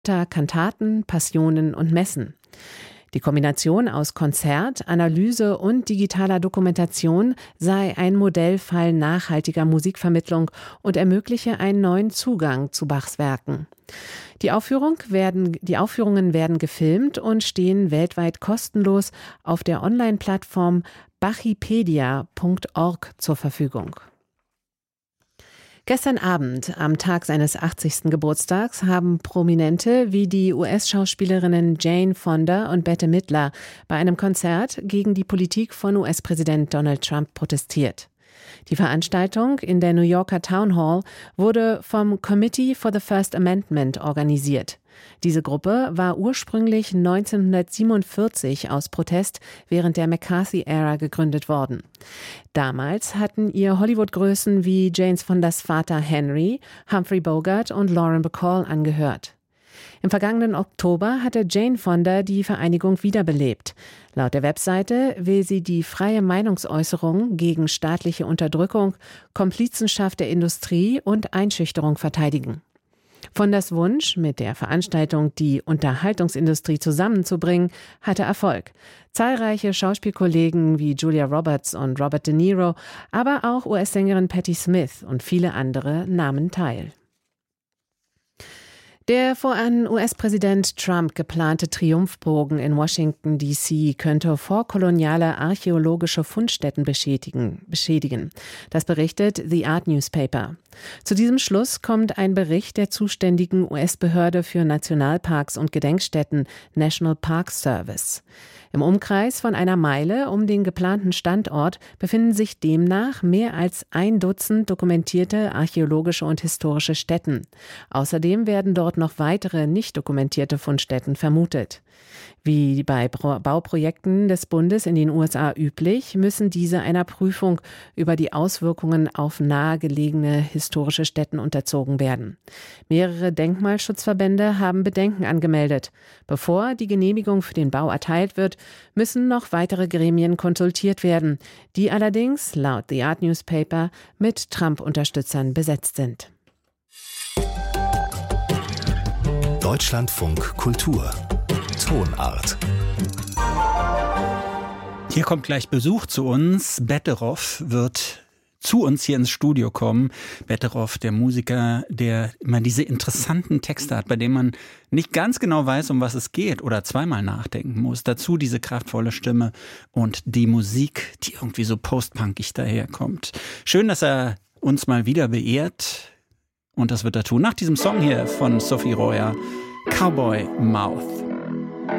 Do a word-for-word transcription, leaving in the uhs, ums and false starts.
Kantaten, Passionen und Messen. Die Kombination aus Konzert, Analyse und digitaler Dokumentation sei ein Modellfall nachhaltiger Musikvermittlung und ermögliche einen neuen Zugang zu Bachs Werken. Die, Aufführung werden, die Aufführungen werden gefilmt und stehen weltweit kostenlos auf der Online-Plattform bachipedia punkt org zur Verfügung. Gestern Abend, am Tag seines achtzigsten Geburtstags, haben Prominente wie die U S-Schauspielerinnen Jane Fonda und Bette Midler bei einem Konzert gegen die Politik von U S-Präsident Donald Trump protestiert. Die Veranstaltung in der New Yorker Town Hall wurde vom Committee for the First Amendment organisiert. Diese Gruppe war ursprünglich neunzehnhundertsiebenundvierzig aus Protest während der McCarthy-Ära gegründet worden. Damals hatten ihr Hollywood-Größen wie Jane Fondas Vater Henry, Humphrey Bogart und Lauren Bacall angehört. Im vergangenen Oktober hatte Jane Fonda die Vereinigung wiederbelebt. Laut der Webseite will sie die freie Meinungsäußerung gegen staatliche Unterdrückung, Komplizenschaft der Industrie und Einschüchterung verteidigen. Fondas Wunsch, mit der Veranstaltung die Unterhaltungsindustrie zusammenzubringen, hatte Erfolg. Zahlreiche Schauspielkollegen wie Julia Roberts und Robert De Niro, aber auch U S-Sängerin Patti Smith und viele andere nahmen teil. Der von U S-Präsident Trump geplante Triumphbogen in Washington D C könnte vorkoloniale archäologische Fundstätten beschädigen, beschädigen. Das berichtet The Art Newspaper. Zu diesem Schluss kommt ein Bericht der zuständigen U S-Behörde für Nationalparks und Gedenkstätten, National Park Service. Im Umkreis von einer Meile um den geplanten Standort befinden sich demnach mehr als ein Dutzend dokumentierte archäologische und historische Stätten. Außerdem werden dort noch weitere nicht dokumentierte Fundstätten vermutet. Wie bei Bauprojekten des Bundes in den U S A üblich, müssen diese einer Prüfung über die Auswirkungen auf nahegelegene historische Stätten unterzogen werden. Mehrere Denkmalschutzverbände haben Bedenken angemeldet. Bevor die Genehmigung für den Bau erteilt wird, müssen noch weitere Gremien konsultiert werden, die allerdings laut The Art Newspaper mit Trump-Unterstützern besetzt sind. Deutschlandfunk Kultur Tonart. Hier kommt gleich Besuch zu uns. Betteroff wird zu uns hier ins Studio kommen. Betteroff, der Musiker, der immer diese interessanten Texte hat, bei denen man nicht ganz genau weiß, um was es geht oder zweimal nachdenken muss. Dazu diese kraftvolle Stimme und die Musik, die irgendwie so postpunkig daherkommt. Schön, dass er uns mal wieder beehrt. Und das wird er tun nach diesem Song hier von Sophie Royer, Cowboy Mouth.